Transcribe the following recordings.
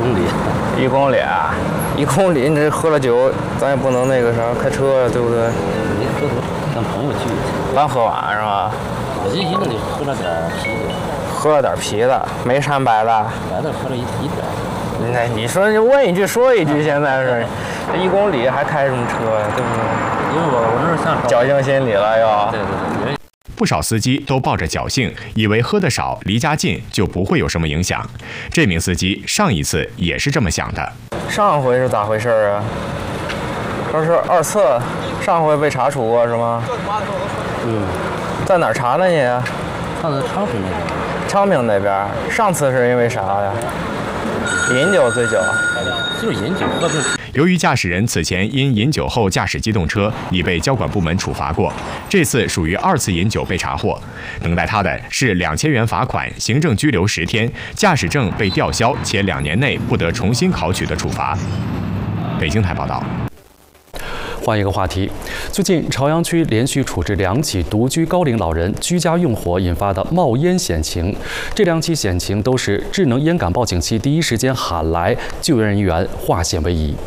公里。 1公里啊，1公里，你这喝了酒，咱也不能那个啥开车，对不对？ 没喝多，跟朋友聚去。 刚喝完是吧？ 我这一共就喝了点啤酒。 喝了点啤的，没掺白的。 白的喝了一点。 那你说就问一句说一句，现在是这1公里还开什么车呀？对不对？ 因为我那是像侥幸心理了又。 对，因为。 不少司机都抱着侥幸，以为喝得少、离家近就不会有什么影响。这名司机上一次也是这么想的。 上回是咋回事啊？说是2次，上回被查处过是吗？在哪儿查的你？ 上的昌平那边。 昌平那边。上次是因为啥呀？饮酒醉酒。 就是饮酒喝醉。 由于驾驶人此前因饮酒后驾驶机动车已被交管部门处罚过，这次属于2次饮酒被查获，等待他的是2000元罚款、行政拘留10天、驾驶证被吊销且2年内不得重新考取的处罚。北京台报道。 换一个话题，最近朝阳区连续处置2起独居高龄老人居家用火引发的冒烟险情，这2起险情都是智能烟感报警器第一时间喊来，救援人员化险为夷。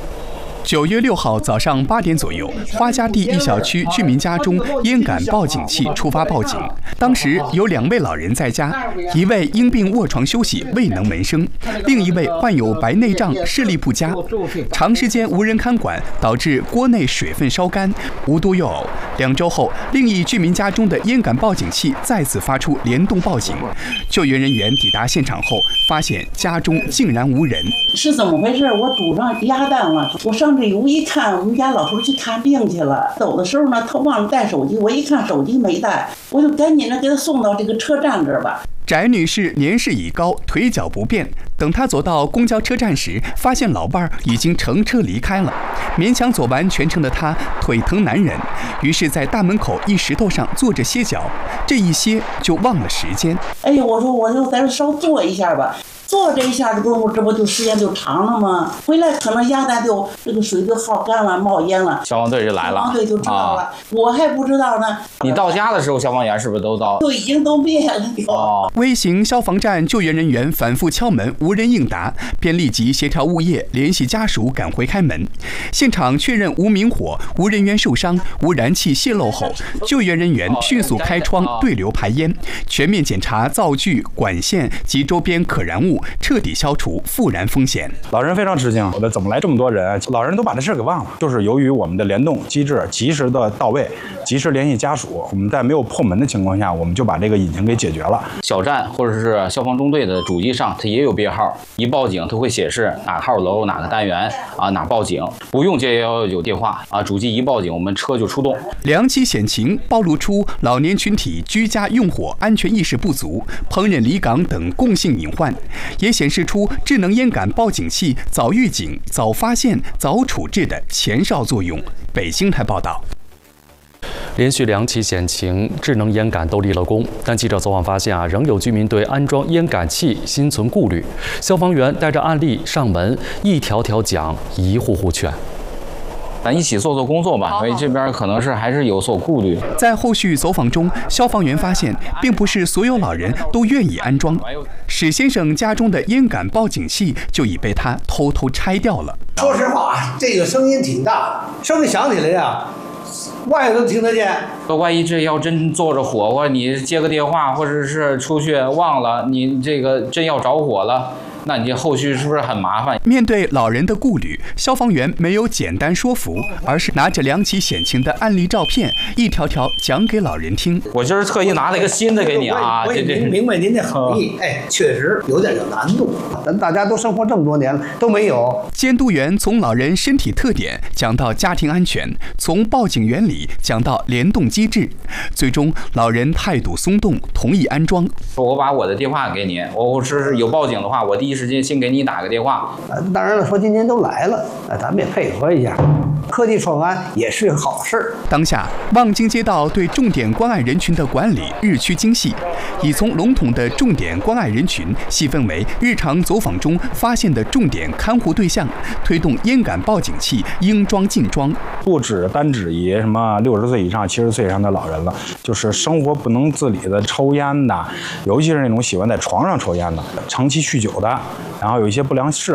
9月6号早上8点左右，花家地一小区居民家中烟感报警器触发报警。当时有2位老人在家，一位因病卧床休息未能闻声，另一位患有白内障视力不佳。长时间无人看管，导致锅内水分烧干，无独有偶，2周后，另一居民家中的烟感报警器再次发出联动报警。救援人员抵达现场后，发现家中竟然无人。 是怎么回事？我煮上鸭蛋了，我上这屋一看，我们家老头去看病去了。走的时候呢，他忘了带手机，我一看手机没带，我就赶紧的给他送到这个车站这儿吧。 翟女士年事已高，腿脚不便。等她走到公交车站时，发现老伴儿已经乘车离开了。勉强走完全程的她腿疼难忍，于是，在大门口一石头上坐着歇脚。这一歇就忘了时间。 哎呀，我说我就在这稍坐一下吧。坐这一下子功夫，这不就时间就长了吗？回来可能鸭蛋就这个水就耗干了，冒烟了。 消防队就来了， 消防队就知道了，我还不知道呢。 你到家的时候，消防员是不是都到？ 都已经都灭了。 微型消防站救援人员反复敲门，无人应答，便立即协调物业联系家属赶回开门。现场确认无明火、无人员受伤、无燃气泄漏后，救援人员迅速开窗对流排烟，全面检查灶具、管线及周边可燃物。彻底消除复燃风险。 老人非常吃惊，怎么来这么多人？老人都把这事给忘了。就是由于我们的联动机制及时的到位，及时联系家属，我们在没有破门的情况下，我们就把这个引擎给解决了。 小站或者是消防中队的主机上，它也有编号，一报警它会显示哪号楼哪个单元啊哪报警，不用接119电话啊，主机一报警，我们车就出动。 2起险情暴露出老年群体居家用火安全意识不足、烹饪离岗等共性隐患，也显示出智能烟感报警器早预警、早发现、早处置的前哨作用。北京台报道。 连续2起险情，智能烟感都立了功，但记者走访发现仍有居民对安装烟感器心存顾虑。消防员带着案例上门，一条条讲，一户户劝。 咱一起做工作吧，所以这边可能是还是有所顾虑。 在后续走访中，消防员发现，并不是所有老人都愿意安装。史先生家中的烟感报警器就已被他偷偷拆掉了。 说实话，这个声音挺大，声音响起来呀，外头都听得见。 万一这要真坐着火，或者你接个电话，或者是出去忘了，你这个真要着火了。那你后续是不是很麻烦？ 面对老人的顾虑，消防员没有简单说服，而是拿着2起险情的案例照片，一条条讲给老人听。 我今儿特意拿了一个新的给你啊！ 我也明白您的好意，确实有点难度。咱大家都生活这么多年了，都没有。 监督员从老人身体特点讲到家庭安全，从报警原理讲到联动机制，最终老人态度松动，同意安装。 我把我的电话给你，我是有报警的话，我第一时间先给你打个电话。 当然了，说今天都来了，咱们也配合一下。科技创安也是个好事儿。 当下，望京街道对重点关爱人群的管理日趋精细，已从笼统的重点关爱人群细分为日常走访中发现的重点看护对象，推动烟感报警器应装尽装。 不止单指以什么60岁以上、70岁以上的老人了，就是生活不能自理的抽烟的，尤其是那种喜欢在床上抽烟的、长期酗酒的，然后有一些不良嗜